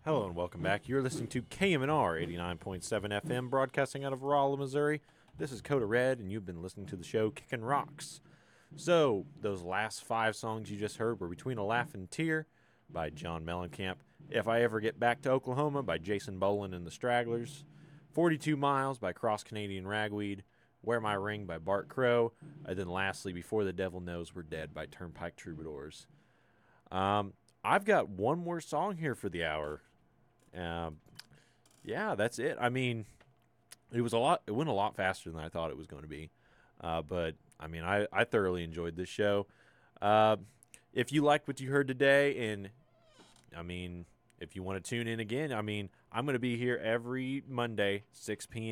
Hello and welcome back. You're listening to KMNR 89.7 FM, broadcasting out of Rolla, Missouri. This is Coda Red, and you've been listening to the show Kickin' Rocks. So, those last 5 songs you just heard were Between a Laugh and Tear by John Mellencamp, If I Ever Get Back to Oklahoma by Jason Boland and the Stragglers, 42 Miles by Cross Canadian Ragweed, Wear My Ring by Bart Crow, and then lastly, Before the Devil Knows We're Dead by Turnpike Troubadours. I've got one more song here for the hour. Yeah, that's it. I mean, it went a lot faster than I thought it was going to be. But I mean, I thoroughly enjoyed this show. If you liked what you heard today, and I mean, if you want to tune in again, I mean, I'm going to be here every Monday, 6 p.m.